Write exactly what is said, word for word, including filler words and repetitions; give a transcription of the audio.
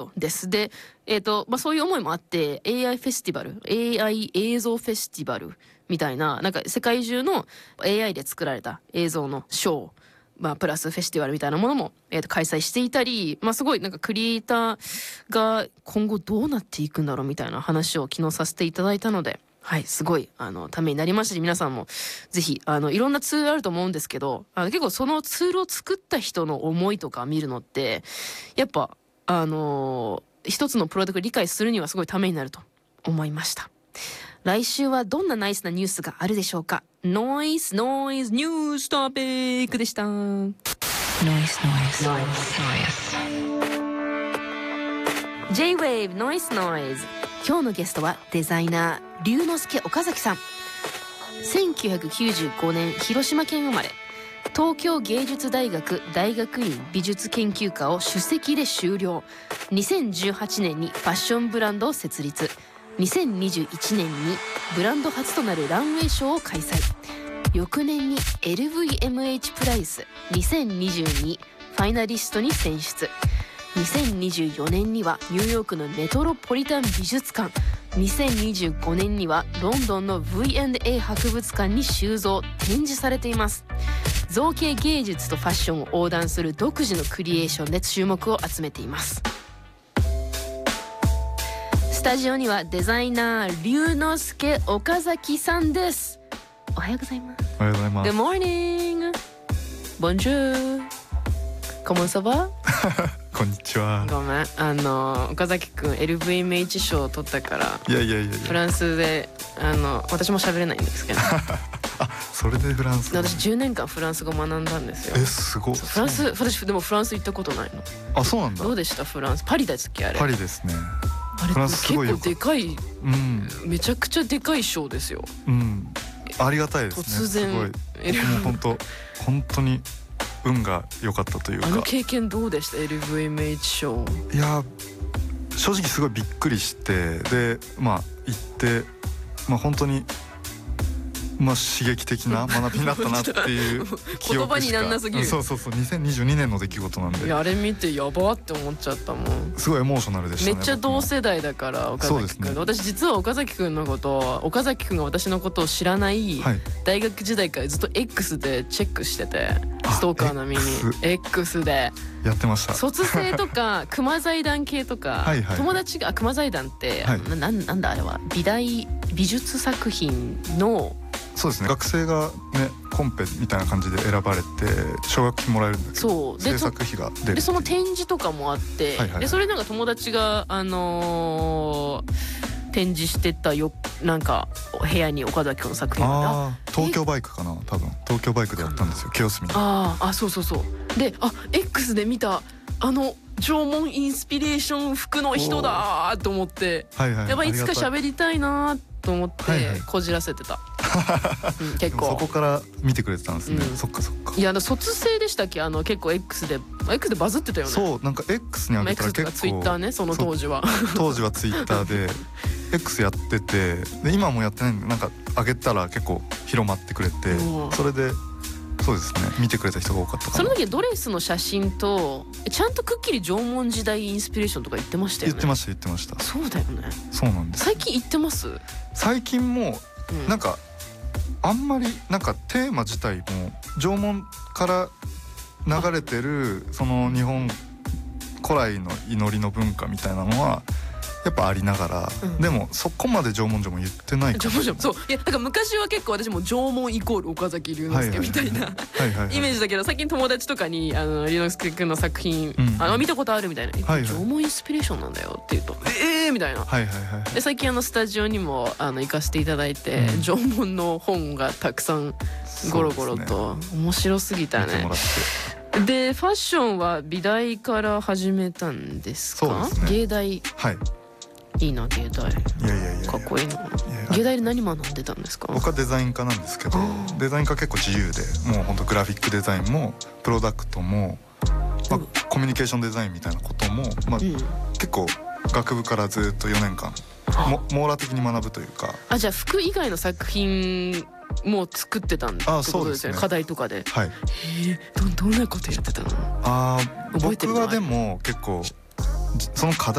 賞です。で、えーとまあ、そういう思いもあって エーアイ フェスティバル エーアイ 映像フェスティバルみたいな、なんか世界中の エーアイ で作られた映像のショー、まあ、プラスフェスティバルみたいなものも、えーと開催していたり、まあ、すごいなんかクリエイターが今後どうなっていくんだろうみたいな話を昨日させていただいたので、はい、すごいあのためになりましたし、皆さんもぜひあのいろんなツールあると思うんですけど、あの結構そのツールを作った人の思いとか見るのってやっぱあのー、一つのプロダクトを理解するにはすごいためになると思いました。来週はどんなナイスなニュースがあるでしょうか。ノイスノイズニューストピックでした。ノイスノイスノイス J-ウェーブ ノイスノイズ。今日のゲストはデザイナー龍之介岡崎さん。せんきゅうひゃくきゅうじゅうごねん広島県生まれ、東京芸術大学大学院美術研究科を首席で修了。にせんじゅうはちねんにファッションブランドを設立。にせんにじゅういちねんにブランド初となるランウェイショーを開催。翌年に エルブイエムエイチ プライスにせんにじゅうにファイナリストに選出。にせんにじゅうよねんにはニューヨークのメトロポリタン美術館、にせんにじゅうごねんにはロンドンの ブイアンドエー 博物館に収蔵展示されています。造形芸術とファッションを横断する独自のクリエーションで注目を集めています。スタジオにはデザイナー龍之介岡崎さんです。おはようございます。 おはようございます。 Good morning Bonjour Comment ça va こんにちは。 ごめん、あの岡崎くん エルブイエムエイチ 賞を取ったから、 いやいやいやいや、 フランスであの私も喋れないんですけどあ、それでフランス語。 私じゅうねんかんフランス語学んだんですよ。 え、すごい。 フランス、私でもフランス行ったことないの。 あ、そうなんだ。 どうでしたフランス。パリだっけあれ。 パリですね。 あれフランスすごいよかった。 結構でかい、 うん、 めちゃくちゃでかい賞ですよ。 うん、ありがたいですね。 突然すごい。僕も本当本当に運が良かったというか。 あの経験どうでした エルブイエムエイチ 賞。 いや正直すごいびっくりして、でまあ行って、まあ本当にまあ刺激的な学びになったなっていう記憶しか言葉になんなすぎる。 そうそうそう、にせんにじゅうにねんの出来事なんで。 いやあれ見てやばって思っちゃったもん。 すごいエモーショナルでしたね。 めっちゃ同世代だから岡崎くん、ね、私実は岡崎くんのこと岡崎くんが私のことを知らない、はい、大学時代からずっと X でチェックしてて、ストーカー並みに X, X でやってました。 卒生とか熊財団系とかはい、はい、友達が熊財団って、はい、な, なんだあれは美大美術作品のそうですね、学生がねコンペみたいな感じで選ばれて奨学金もらえるんだけど、そうで制作費が出る。 でその展示とかもあって、はいはいはい、でそれなんか友達があのー、展示してたよ、なんか部屋に岡崎君の作品があ東京バイクかな、多分東京バイクでやったんですよ、清澄に。 ああそうそうそうで、あ X で見たあの縄文インスピレーション服の人だと思って、はいはい、やっぱいつか喋りたいなと思ってこじらせてた、はいはいうん、結構そこから見てくれてたんですね、うん、そっかそっか。 いや卒生でしたっけ、あの結構 X で X でバズってたよね。 そうなんか X に上げたら結構 X とか Twitter ね、その当時は当時は Twitter でX やってて、で今もやってないんで、なんか上げたら結構広まってくれて、それでそうですね、見てくれた人が多かったかな。 その時ドレスの写真とちゃんとくっきり縄文時代インスピレーションとか言ってましたよね。 言ってました言ってました。 そうだよね。 そうなんです。 最近言ってます？ 最近もなんか、うん、あんまりなんかテーマ自体も縄文から流れてるその日本古来の祈りの文化みたいなのはやっぱありながら、うん、でもそこまで縄文城も言ってないかも。縄文城そういやだから昔は結構私も縄文イコール岡崎龍之介みたいなイメージだけど、最近友達とかにあの龍之介くんの作品、うん、あの見たことあるみたいな、はいはい、縄文インスピレーションなんだよって言うとええー、みたいな、はいはいはい、で最近あのスタジオにもあの行かせていただいて、うん、縄文の本がたくさんゴロゴロと、ね、面白すぎたね。でファッションは美大から始めたんですか？そうですね、芸大。はい、いいな芸大。いやいやいやいやかっこいいな。いやいや芸大で何学んでたんですか？僕はデザイン科なんですけど、デザイン科結構自由で、もう本当グラフィックデザインもプロダクトも、まあ、コミュニケーションデザインみたいなことも、まあうん、結構学部からずっとよねんかんも網羅的に学ぶというか。 あ、じゃあ服以外の作品もう作ってたんってことですよね、課題とかで。はい。へえ、どどんなことやってたの？ あ、僕はでも結構その課題